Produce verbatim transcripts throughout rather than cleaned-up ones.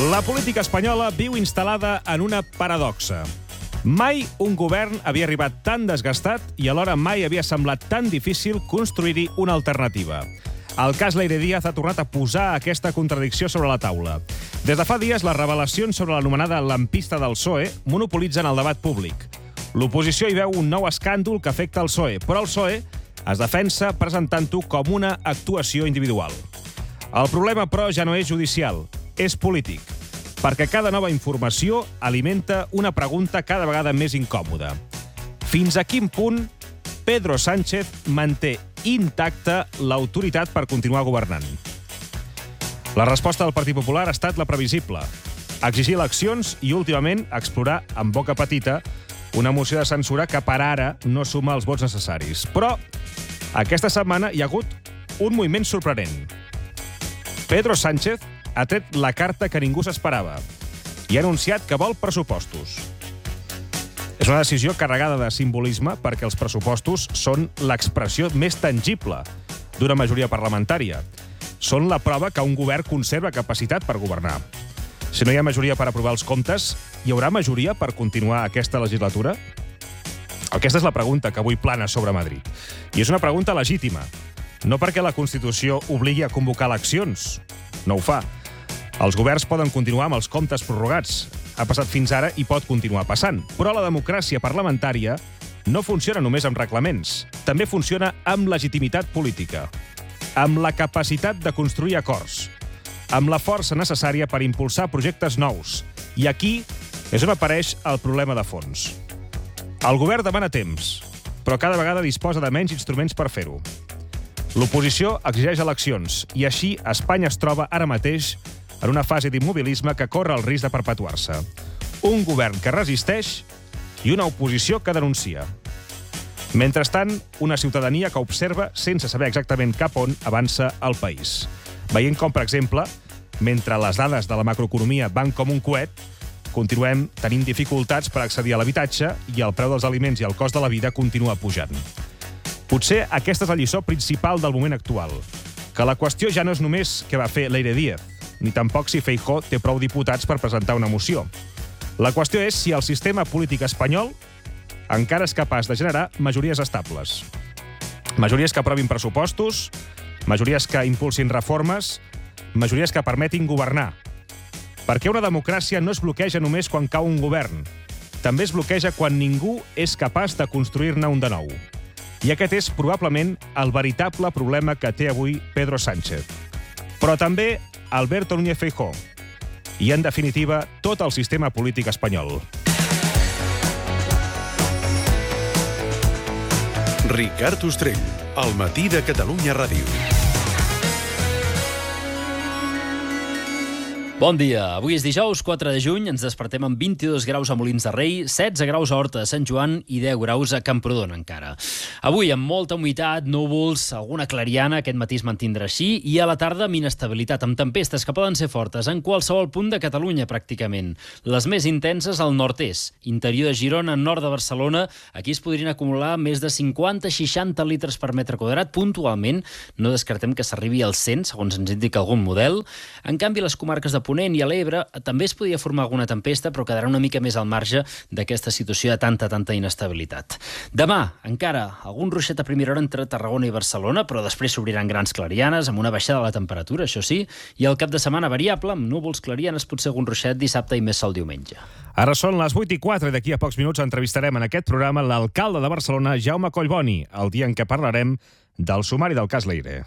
La política espanyola viu instal·lada en una paradoxa. Mai un govern havia arribat tan desgastat i alhora mai havia semblat tan difícil construir-hi una alternativa. El cas Leire Díaz ha tornat a posar aquesta contradicció sobre la taula. Des de fa dies, les revelacions sobre l'anomenada lampista del P S O E monopolitzen el debat públic. L'oposició hi veu un nou escàndol que afecta el P S O E, però el P S O E es defensa presentant-ho com una actuació individual. El problema, però, ja no és judicial, és polític, perquè cada nova informació alimenta una pregunta cada vegada més incòmoda. Fins a quin punt Pedro Sánchez manté intacta l'autoritat per continuar governant? La resposta del Partit Popular ha estat la previsible: exigir eleccions i, últimament, explorar amb boca petita una moció de censura que per ara no suma els vots necessaris. Però aquesta setmana hi ha hagut un moviment sorprenent. Pedro Sánchez ha tret la carta que ningú s'esperava i ha anunciat que vol pressupostos. És una decisió carregada de simbolisme perquè els pressupostos són l'expressió més tangible d'una majoria parlamentària. Són la prova que un govern conserva capacitat per governar. Si no hi ha majoria per aprovar els comptes, hi haurà majoria per continuar aquesta legislatura? Aquesta és la pregunta que avui plana sobre Madrid. I és una pregunta legítima. No perquè la Constitució obligui a convocar eleccions. No ho fa. Els governs poden continuar amb els comptes prorrogats. Ha passat fins ara i pot continuar passant. Però la democràcia parlamentària no funciona només amb reglaments. També funciona amb legitimitat política, amb la capacitat de construir acords, amb la força necessària per impulsar projectes nous. I aquí és on apareix el problema de fons. El govern demana temps, però cada vegada disposa de menys instruments per fer-ho. L'oposició exigeix eleccions i així Espanya es troba ara mateix en una fase d'immobilisme que corre el risc de perpetuar-se. Un govern que resisteix i una oposició que denuncia. Mentrestant, una ciutadania que observa sense saber exactament cap on avança el país. Veient com, per exemple, mentre les dades de la macroeconomia van com un coet, continuem tenint dificultats per accedir a l'habitatge i el preu dels aliments i el cost de la vida continua pujant. Potser aquesta és la lliçó principal del moment actual, que la qüestió ja no és només què va fer Leire Díaz, ni tampoc si Feijóo té prou diputats per presentar una moció. La qüestió és si el sistema polític espanyol encara és capaç de generar majories estables. Majories que aprovin pressupostos, majories que impulsin reformes, majories que permetin governar. Perquè una democràcia no es bloqueja només quan cau un govern. També es bloqueja quan ningú és capaç de construir-ne un de nou. I aquest és probablement el veritable problema que té avui Pedro Sánchez. Però també Alberto Núñez Feijóo. I, en definitiva, tot el sistema polític espanyol. Ricard Ostrell, al matí de Catalunya Ràdio. Bon dia. Avui és dijous, quatre de juny. Ens despertem amb vint-i-dos graus a Molins de Rei, setze graus a Horta de Sant Joan i deu graus a Camprodon, encara. Avui, amb molta humitat, núvols, alguna clariana, aquest matí es mantindrà així, i a la tarda amb inestabilitat, amb tempestes que poden ser fortes en qualsevol punt de Catalunya, pràcticament. Les més intenses al nord-est, interior de Girona, nord de Barcelona. Aquí es podrien acumular més de cinquanta a seixanta litres per metre quadrat. Puntualment, no descartem que s'arribi als cent, segons ens indica algun model. En canvi, les comarques de Ponent i a l'Ebre també es podia formar alguna tempesta, però quedarà una mica més al marge d'aquesta situació de tanta, tanta inestabilitat. Demà, encara, algun ruixet a primera hora entre Tarragona i Barcelona, però després s'obriran grans clarianes, amb una baixada de la temperatura, això sí, i el cap de setmana variable, amb núvols, clarianes, potser algun ruixet dissabte i més sol diumenge. Ara són les vuit i quatre i d'aquí a pocs minuts entrevistarem en aquest programa l'alcalde de Barcelona, Jaume Collboni, el dia en què parlarem del sumari del cas Leire.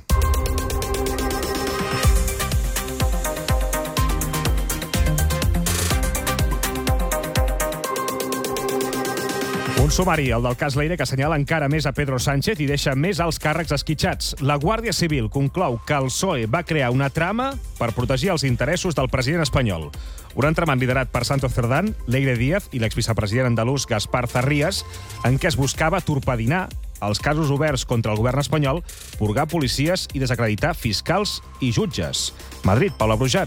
Un sumari, el del cas Leire, que assenyala encara més a Pedro Sánchez i deixa més alts càrrecs esquitxats. La Guàrdia Civil conclou que el P S O E va crear una trama per protegir els interessos del president espanyol. Un entramat liderat per Santos Cerdán, Leire Díaz i l'exvicepresident andalús Gaspar Zarrías, en què es buscava torpedinar els casos oberts contra el govern espanyol, purgar policies i desacreditar fiscals i jutges. Madrid, Paula Brujats.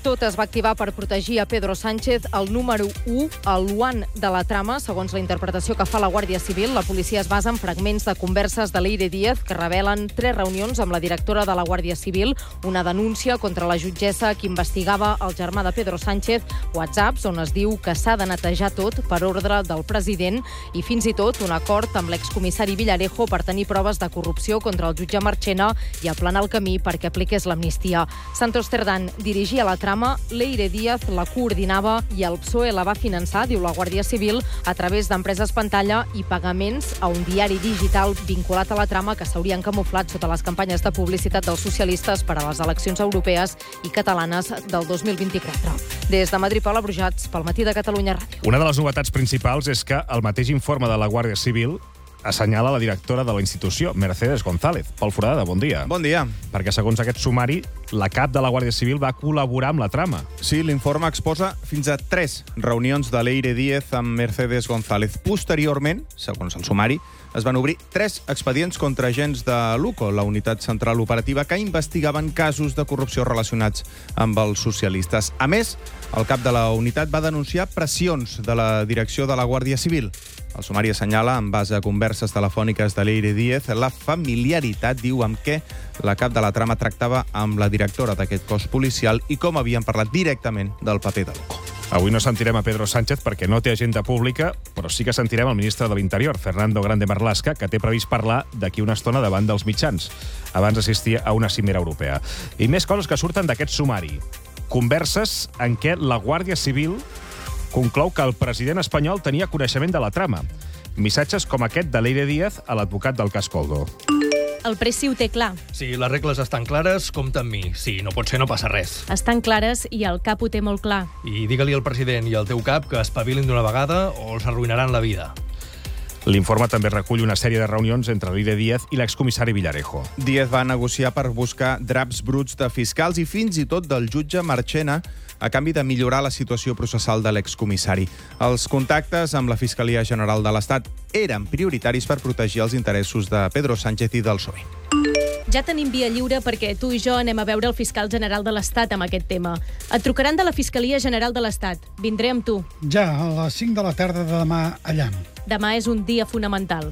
Tot es va activar per protegir a Pedro Sánchez, el número u, el one de la trama. Segons la interpretació que fa la Guàrdia Civil, la policia es basa en fragments de converses de Leire Díaz que revelen tres reunions amb la directora de la Guàrdia Civil, una denúncia contra la jutgessa que investigava el germà de Pedro Sánchez, whatsapps on es diu que s'ha de netejar tot per ordre del president i fins i tot un acord amb l'excomissari Villarejo per tenir proves de corrupció contra el jutge Marchena i aplanar el camí perquè apliqués l'amnistia. Santos Cerdán dirigia la trama, Leire Díaz la coordinava i el P S O E la va finançar, diu la Guàrdia Civil, a través d'empreses pantalla i pagaments a un diari digital vinculat a la trama que s'haurien camuflat sota les campanyes de publicitat dels socialistes per a les eleccions europees i catalanes del dos mil vint-i-quatre. Des de Madrid, Paula Brujats, pel Matí de Catalunya Ràdio. Una de les novetats principals és que el mateix informe de la Guàrdia Civil assenyala la directora de la institució, Mercedes González. Pol Forada, bon dia. Bon dia. Perquè, segons aquest sumari, la cap de la Guàrdia Civil va col·laborar amb la trama. Sí, l'informe exposa fins a tres reunions de Leire Díaz amb Mercedes González. Posteriorment, segons el sumari, es van obrir tres expedients contra agents de l'U C O, la unitat central operativa, que investigaven casos de corrupció relacionats amb els socialistes. A més, el cap de la unitat va denunciar pressions de la direcció de la Guàrdia Civil. El sumari assenyala, en base a converses telefòniques de Leire Díaz, la familiaritat, diu, amb què la cap de la trama tractava amb la directora d'aquest cos policial i com havien parlat directament del paper de l'U C O. Avui no sentirem a Pedro Sánchez perquè no té agenda pública, però sí que sentirem el ministre de l'Interior, Fernando Grande Marlaska, que té previst parlar d'aquí una estona davant dels mitjans, abans d'assistir a una cimera europea. I més coses que surten d'aquest sumari. Converses en què la Guàrdia Civil conclou que el president espanyol tenia coneixement de la trama. Missatges com aquest de Leire Díaz a l'advocat del cas Coldo. El Presi ho té clar. Si les regles estan clares, compta amb mi. Si no pot ser, no passa res. Estan clares i el cap ho té molt clar. I digue-li al president i al teu cap que espavilin d'una vegada o els arruïnaran la vida. L'informe també recull una sèrie de reunions entre Leire Díaz i l'excomissari Villarejo. Díaz va negociar per buscar draps bruts de fiscals i fins i tot del jutge Marchena a canvi de millorar la situació processal de l'excomissari. Els contactes amb la Fiscalia General de l'Estat eren prioritaris per protegir els interessos de Pedro Sánchez i del P S O E. Ja tenim via lliure perquè tu i jo anem a veure el fiscal general de l'Estat amb aquest tema. Et trucaran de la Fiscalia General de l'Estat. Vindré amb tu. Ja, a les cinc de la tarda de demà allà. Demà és un dia fonamental.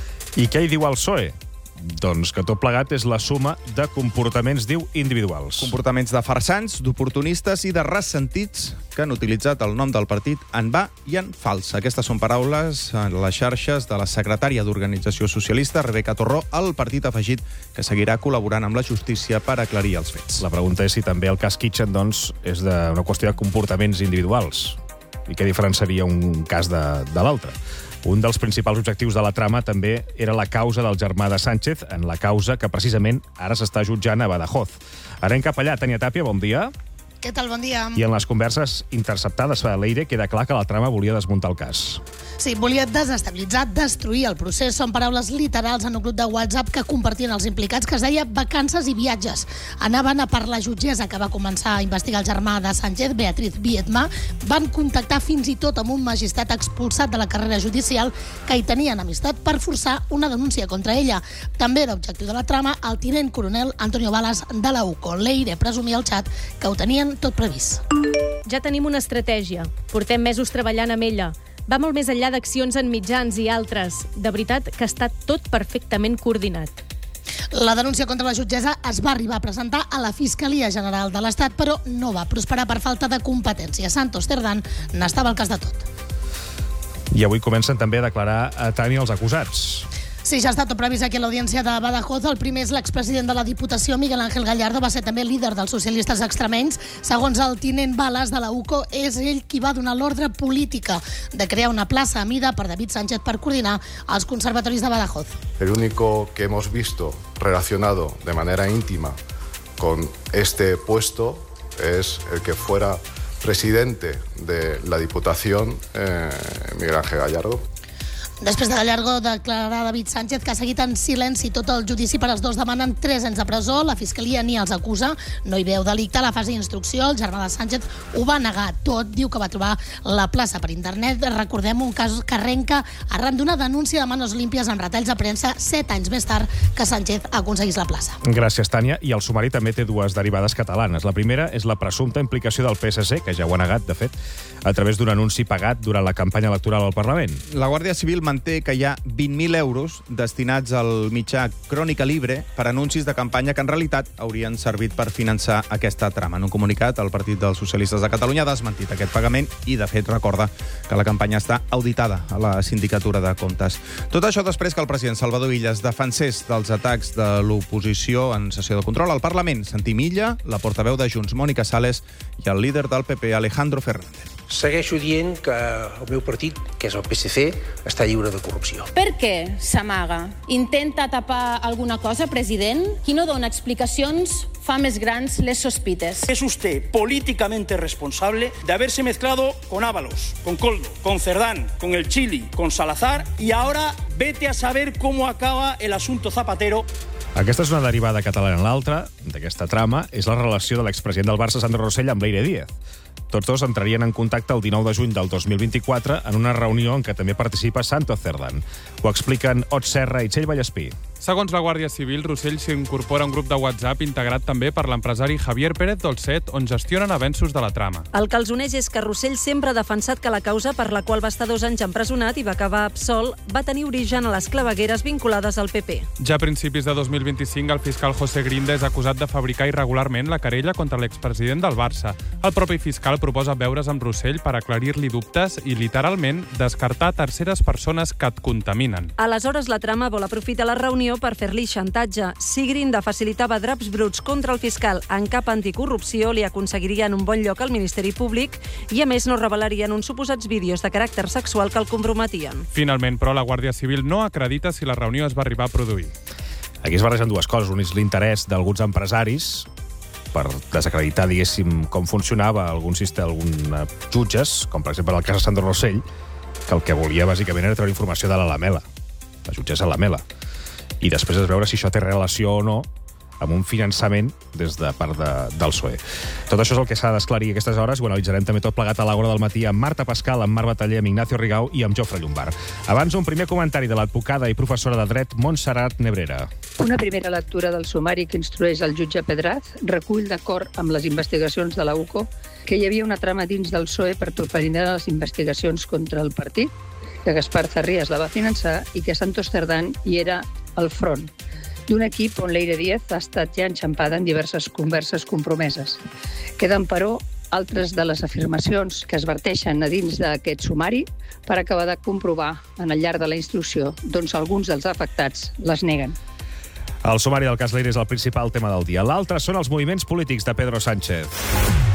I què hi diu el P S O E? Doncs que tot plegat és la suma de comportaments, diu, individuals. Comportaments de farsants, d'oportunistes i de ressentits que han utilitzat el nom del partit en va i en fals. Aquestes són paraules en les xarxes de la secretària d'Organització Socialista, Rebeca Torró. El partit ha afegit que seguirà col·laborant amb la justícia per aclarir els fets. La pregunta és si també el cas Kitchen, doncs, és de una qüestió de comportaments individuals. I què diferenciaria un cas de, de l'altre? Un dels principals objectius de la trama també era la causa del germà de Sánchez, en la causa que precisament ara s'està jutjant a Badajoz. Anem cap allà. Tania Tàpia, bon dia. Què tal, bon dia. I en les converses interceptades a Leire queda clar que la trama volia desmuntar el cas. Sí, volia desestabilitzar, destruir el procés. Són paraules literals en un grup de WhatsApp que compartien els implicats, que es deia Vacances i viatges. Anaven a per la jutgessa que va començar a investigar el germà de Sánchez, Beatriz Viedma. Van contactar fins i tot amb un magistrat expulsat de la carrera judicial que hi tenien amistat per forçar una denúncia contra ella. També era objectiu de la trama el tinent coronel Antonio Balas de la U C O. Leire presumia al xat que ho tenien tot previst. Ja tenim una estratègia. Portem mesos treballant amb ella. Va molt més enllà d'accions en mitjans i altres. De veritat que està tot perfectament coordinat. La denúncia contra la jutgessa es va arribar a presentar a la Fiscalia General de l'Estat, però no va prosperar per falta de competència. Santos Cerdán n'estava al cas de tot. I avui comencen també a declarar a Tani els acusats. Sí, ja està tot previst aquí a l'audiència de Badajoz. El primer és l'expresident de la Diputació, Miguel Ángel Gallardo, va ser també líder dels socialistes extremenys. Segons el tinent Balas de la U C O, és ell qui va donar l'ordre política de crear una plaça a mida per David Sánchez per coordinar els conservatoris de Badajoz. El único que hemos visto relacionado de manera íntima con este puesto es el que fuera presidente de la Diputación, eh, Miguel Ángel Gallardo. Després de Gallardo declarar David Sánchez, que ha seguit en silenci tot el judici per als dos, demanen tres anys de presó. La Fiscalia ni els acusa, no hi veu delicte a la fase d'instrucció. El germà de Sánchez ho va negar tot, diu que va trobar la plaça per internet. Recordem un cas que arrenca arran d'una denúncia de manos límpies amb retalls de premsa set anys més tard que Sánchez aconseguís la plaça. Gràcies, Tània. I el sumari també té dues derivades catalanes. La primera és la presumpta implicació del P S C, que ja ho ha negat, de fet, a través d'un anunci pagat durant la campanya electoral al Parlament. La Guàrdia Civil manté que hi ha vint mil euros destinats al mitjà Crònica Libre per anuncis de campanya que en realitat haurien servit per finançar aquesta trama. En un comunicat, el Partit dels Socialistes de Catalunya ha desmentit aquest pagament i, de fet, recorda que la campanya està auditada a la Sindicatura de Comptes. Tot això després que el president Salvador Illa es defensés dels atacs de l'oposició en sessió de control al Parlament. Sentim Illa, la portaveu de Junts, Mònica Sales, i el líder del P P, Alejandro Fernández. Segueixo dient que el meu partit, que és el P S C, està lliure de corrupció. Per què s'amaga? Intenta tapar alguna cosa, president? Qui no dona explicacions fa més grans les sospites. Es usted políticamente responsable de haberse mezclado con Ábalos, con Coldo, con Cerdán, con el Chili, con Salazar, y ahora vete a saber cómo acaba el asunto Zapatero. Aquesta és una derivada catalana en l'altra, d'aquesta trama, és la relació de l'expresident del Barça, Sandro Rosell, amb Leire Díaz. Tots dos entrarien en contacte el dinou de juny del dos mil vint-i-quatre en una reunió en què també participa Santos Cerdán. Ho expliquen Ot Serra i Txell Vallespí. Segons la Guàrdia Civil, Rosell s'incorpora a un grup de WhatsApp integrat també per l'empresari Javier Pérez Dolcet, on gestionen avenços de la trama. El que els uneix és que Rosell sempre ha defensat que la causa per la qual va estar dos anys empresonat i va acabar absolt va tenir origen a les clavegueres vinculades al P P. Ja a principis de dos mil vint-i-cinc, el fiscal José Grinda és acusat de fabricar irregularment la querella contra l'expresident del Barça. El propi fiscal proposa veure's amb Rosell per aclarir-li dubtes i, literalment, descartar terceres persones que et contaminen. Aleshores, la trama vol aprofitar la reunió per fer-li xantatge. Si Grinda facilitava draps bruts contra el fiscal en cap anticorrupció, li aconseguirien un bon lloc al Ministeri Públic i, a més, no revelarien uns suposats vídeos de caràcter sexual que el comprometien. Finalment, però, la Guàrdia Civil no acredita si la reunió es va arribar a produir. Aquí es barregen dues coses. Un és l'interès d'alguns empresaris per desacreditar, diguéssim, com funcionava alguns, alguns jutges, com per exemple el cas de Sandro Rosell, que el que volia bàsicament era treure informació de la Lamela, la jutgessa Lamela. I després es veure si això té relació o no amb un finançament des de part de, del P S O E. Tot això és el que s'ha d'esclarir a aquestes hores. Ho analitzarem també tot plegat a l'hora del matí amb Marta Pascal, amb Marc Bataller, amb Ignacio Rigau i amb Jofre Llombard. Abans, un primer comentari de l'advocada i professora de dret Montserrat Nebrera. Una primera lectura del sumari que instrueix el jutge Pedraz recull, d'acord amb les investigacions de la U C O, que hi havia una trama dins del P S O E per torpedinar les investigacions contra el partit, que Gaspar Zarrías la va finançar i que Santos Cerdán hi era al front d'un equip on Leire Díaz ha estat ja enxampada en diverses converses compromeses. Queden, però, altres de les afirmacions que es verteixen a dins d'aquest sumari per acabar de comprovar en el llarg de la instrucció, doncs alguns dels afectats les neguen. El sumari del cas Leire és el principal tema del dia. L'altre són els moviments polítics de Pedro Sánchez.